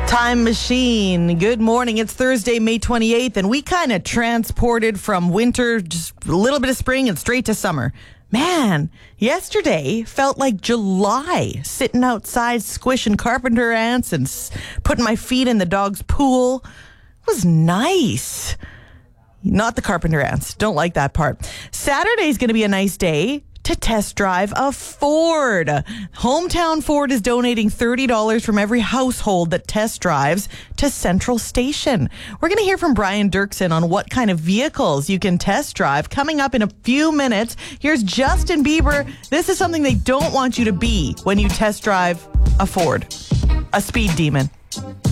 Time Machine. Good morning. It's Thursday, May 28th, and we kind of transported from winter, just a little bit of spring and straight to summer. Man, yesterday felt like July, sitting outside squishing carpenter ants and putting my feet in the dog's pool. It was nice. Not the carpenter ants. Don't like that part. Saturday's going to be a nice day to test drive a Ford. Hometown Ford is donating $30 from every household that test drives to Central Station. We're going to hear from Brian Dirksen on what kind of vehicles you can test drive coming up in a few minutes. Here's Justin Bieber. This is something they don't want you to be when you test drive a Ford. A speed demon.